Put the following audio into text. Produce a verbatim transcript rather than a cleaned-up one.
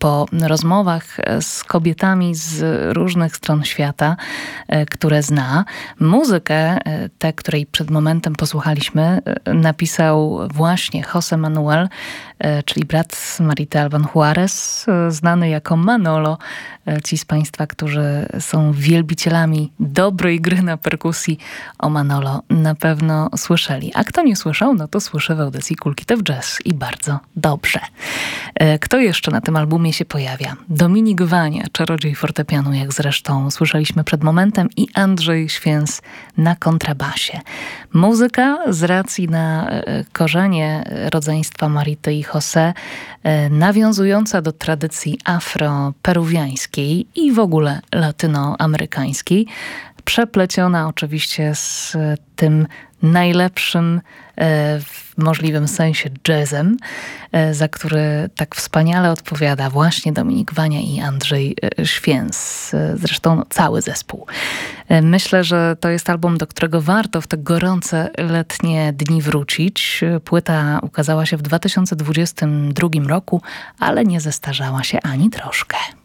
po rozmowach z kobietami z różnych stron świata, które zna. Muzykę, tę, której przed momentem posłuchaliśmy, napisał właśnie José Manuel, czyli brat Marity Alban Juarez, znany jako Manolo. Ci z Państwa, którzy są wielbicielami dobrej gry na perkusji, o Manolo na pewno słyszeli. A kto nie słyszał, no to słyszy w audycji Kulki to w Jazz i bardzo dobrze. Kto jeszcze na tym albumie się pojawia? Dominik Wania, czarodziej fortepianu, jak zresztą słyszeliśmy przed momentem, i Andrzej Święs na kontrabasie. Muzyka z racji na korzenie rodzeństwa Marity i José, nawiązująca do tradycji afro-peruwiańskiej i w ogóle latynoamerykańskiej, przepleciona oczywiście z tym najlepszym w możliwym sensie jazzem, za który tak wspaniale odpowiada właśnie Dominik Wania i Andrzej Święs. Zresztą no, cały zespół. Myślę, że to jest album, do którego warto w te gorące letnie dni wrócić. Płyta ukazała się w dwa tysiące dwudziestym drugim roku, ale nie zestarzała się ani troszkę.